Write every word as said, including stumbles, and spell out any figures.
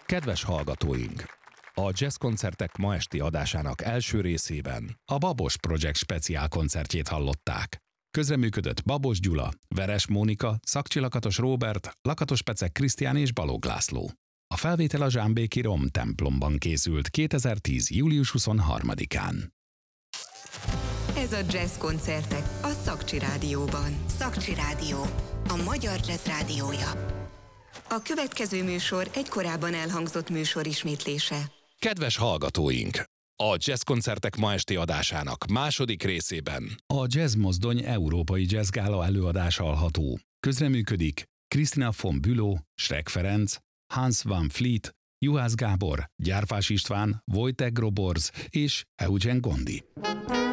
Kedves hallgatóink! A jazzkoncertek ma esti adásának első részében a Babos Project speciál koncertjét hallották. Közreműködött Babos Gyula, Veres Mónika, Szakcsi Lakatos Róbert, Lakatos Pecek Krisztián és Balogh László. A felvétel a Zsámbéki Rom templomban készült kétezer-tíz. július huszonharmadikán. Ez a Jazz koncertek a Szakcsi Rádióban. Szakcsi Rádió, a magyar jazz rádiója. A következő műsor egy korábban elhangzott műsor ismétlése. Kedves hallgatóink! A jazzkoncertek ma esti adásának második részében a Jazz Mozdony Európai Jazz Gála előadása hallható. Közreműködik Krisztina von Bülow, Schreck Ferenc, Hans van Vliet, Juhász Gábor, Gyárfás István, Wojtek Groborz és Eugen Gondi.